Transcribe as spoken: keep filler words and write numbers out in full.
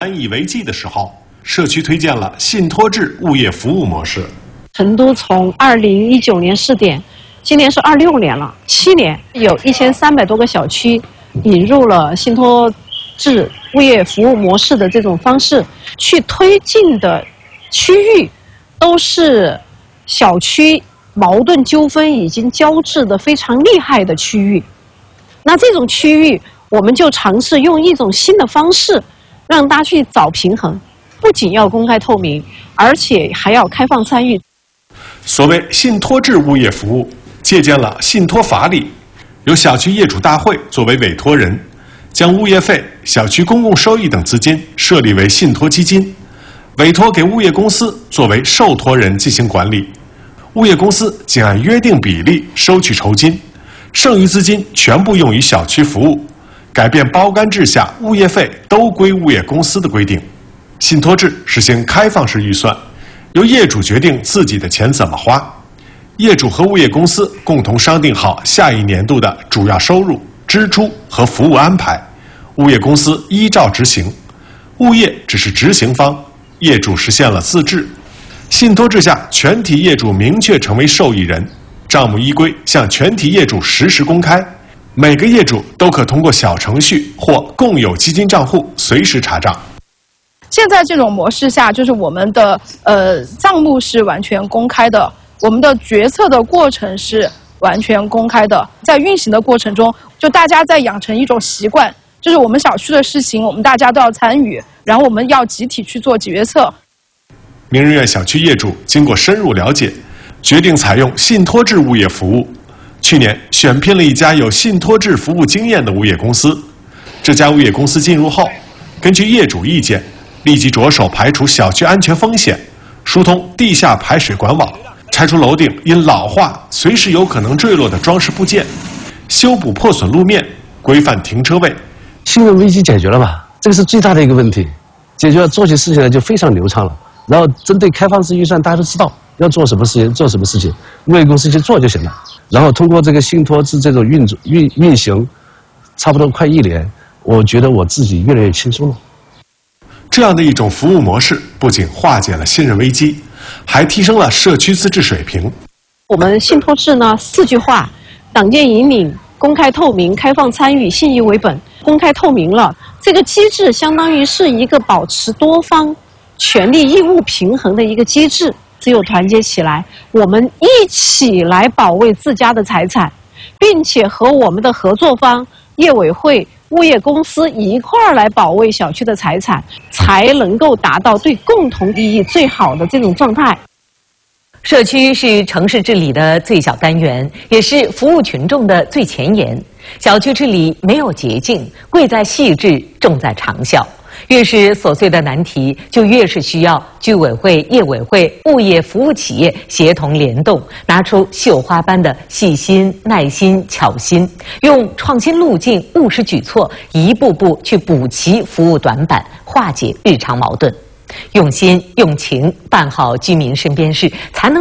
难以为继的时候，社区推荐了信托制物业服务模式。 成都从二零一九年试点，今年是二六年了，七年有一千三百多个小区引入了信托制物业服务模式的这种方式，去推进的区域都是小区矛盾纠纷已经交织的非常厉害的区域。那这种区域，我们就尝试用一种新的方式，让大家去找平衡，不仅要公开透明，而且还要开放参与。 所谓信托制物业服务，借鉴了信托法里，由小区业主大会作为委托人，将物业费、小区公共收益等资金设立为信托基金，委托给物业公司作为受托人进行管理。物业公司仅按约定比例收取酬金，剩余资金全部用于小区服务，改变包干制下物业费都归物业公司的规定。信托制实行开放式预算，由业主决定自己的钱怎么花，业主和物业公司共同商定好下一年度的主要收入、支出和服务安排，物业公司依照执行，物业只是执行方，业主实现了自治。信托制下，全体业主明确成为受益人，账目依规向全体业主实时公开，每个业主都可通过小程序或共有基金账户随时查账。 现在这种模式下，就是我们的呃账目是完全公开的，我们的决策的过程是完全公开的。在运行的过程中，就大家在养成一种习惯，就是我们小区的事情，我们大家都要参与，然后我们要集体去做决策。 明日苑小区业主经过深入了解，决定采用信托制物业服务。去年选聘了一家有信托制服务经验的物业公司。这家物业公司进入后，根据业主意见，立即着手排除小区安全风险，疏通地下排水管网，拆除楼顶因老化随时有可能坠落的装饰部件，修补破损路面，规范停车位。 信任危机解决了吧？这个是最大的一个问题，解决了做起事情来就非常流畅了。然后针对开放式预算，大家都知道要做什么事情，做什么事情，物业公司去做就行了。然后通过这个信托制这种运作运运行，差不多快一年，我觉得我自己越来越轻松了。 这样的一种服务模式，不仅化解了信任危机，还提升了社区自治水平。 我们信托制呢，四句话：党建引领、公开透明、开放参与、信义为本。公开透明了，这个机制相当于是一个保持多方权利义务平衡的一个机制。只有团结起来，我们一起来保卫自家的财产，并且和我们的合作方业委会、物业公司一块儿来保卫小区的财产，才能够达到对共同利益最好的这种状态。 社区是城市治理的最小单元，也是服务群众的最前沿。小区治理没有捷径，贵在细致，重在长效。越是琐碎的难题，就越是需要居委会、业委会、物业服务企业协同联动，拿出绣花般的细心、耐心、巧心，用创新路径、务实举措，一步步去补齐服务短板，化解日常矛盾。用心用情办好居民身边事，才能